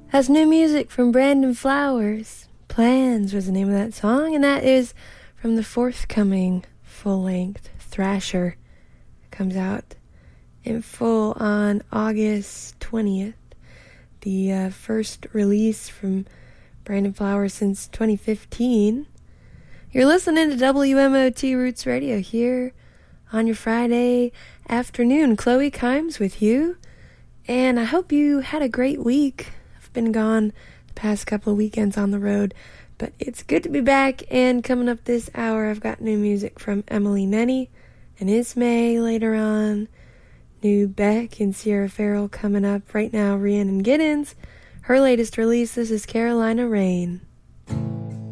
That's new music from Brandon Flowers. Plans was the name of that song, and that is from the forthcoming full-length Thrasher. It comes out in full on August 20th. The first release from Brandon Flowers since 2015. You're listening to WMOT Roots Radio here on your Friday afternoon. Chloe Kimes with you, and I hope you had a great week. I've been gone the past couple of weekends on the road, but it's good to be back. And coming up this hour, I've got new music from Emily Nenny and Ismay later on. New Beck and Sierra Farrell coming up right now. Rhiannon Giddens, her latest release. This is Carolina Rain.